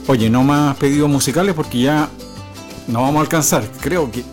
Oye, no más pedidos musicales porque ya no vamos a alcanzar. Creo que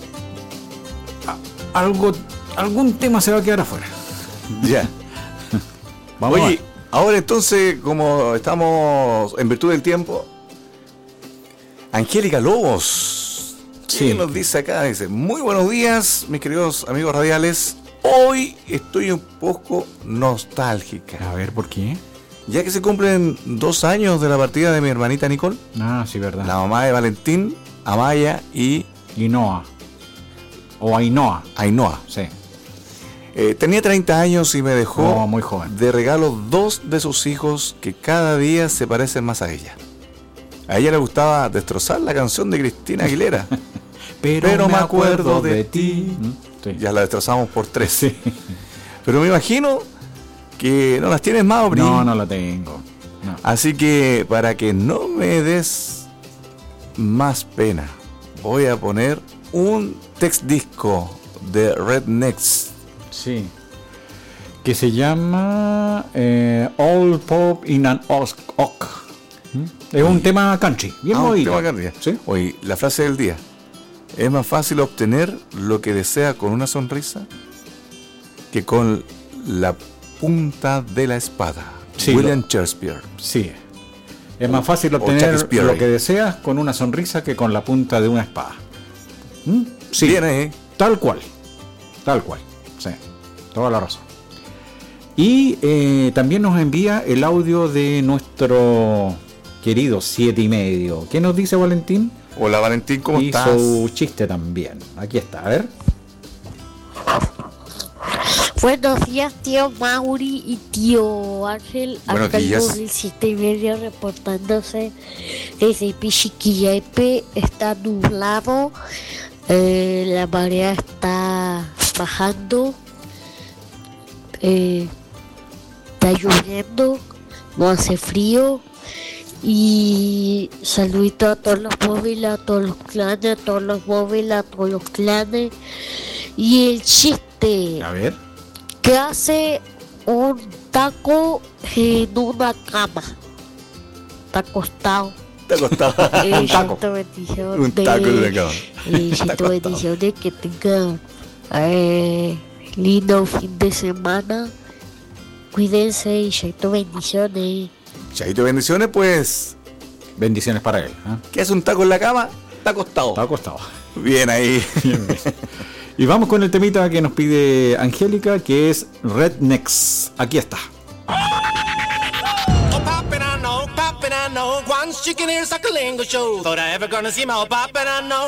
algún tema se va a quedar afuera. Ya. Vamos. Oye, ahora entonces, como estamos en virtud del tiempo, Angélica Lobos, ¿qué Sí. nos dice acá? Dice, muy buenos días, mis queridos amigos radiales. Hoy estoy un poco nostálgica, A ver, ¿por qué? ya que se cumplen 2 años de la partida de mi hermanita Nicole, Ah, sí, verdad. la mamá de Valentín, Amaya y Inoa. O Ainhoa. Ainhoa. Sí. Tenía 30 años y me dejó Oh, muy joven. de regalo 2 de sus hijos que cada día se parecen más a ella. A ella le gustaba destrozar la canción de Cristina Aguilera. Pero me acuerdo de ti. Sí. Ya la destrozamos por 3. Sí. Pero me imagino que no las tienes más, Opri. No la tengo. No. Así que para que no me des más pena, voy a poner un text disco de Rednecks. Sí. Que se llama All Pop in an Ock. Es un tema country. Bien Un movido. tema country. Sí. Oye, la frase del día. Es más fácil obtener lo que desea con una sonrisa que con la punta de la espada. Sí, William Shakespeare. Sí. Es más fácil o obtener Shakespeare. lo que deseas con una sonrisa que con la punta de una espada. Sí. Bien ahí. Tal cual. Tal cual. Sí. Toda la razón. Y también nos envía el audio de nuestro querido 7:30. ¿Qué nos dice Valentín? Hola Valentín, ¿cómo Y estás? su chiste también. Aquí está, a ver. Buenos días, tío Mauri y tío Ángel. Buenos Acá días. el 7:30 reportándose desde Pichiquillaipe. Está nublado, la marea está bajando, está lloviendo, no hace frío. Y saludito a todos los móviles, a todos los clanes, a todos los móviles, a todos los clanes. Y el chiste: A ver. ¿qué hace un taco en una cama? Está acostado. Te acostaba. Un taco. Siento bendiciones. Un taco en una cama. Siento bendiciones, que tengan lindo fin de semana. Cuídense y siento bendiciones. Chaito, bendiciones, pues. Bendiciones para él. ¿Qué hace un taco en la cama? Está acostado. Está acostado. Bien ahí. Bien, bien. Y vamos con el temita que nos pide Angélica, que es Rednecks. Aquí está. Oh, poppin', I know, once you can hear Sakalingo show. Thought I ever gonna see my oh, poppin', I know,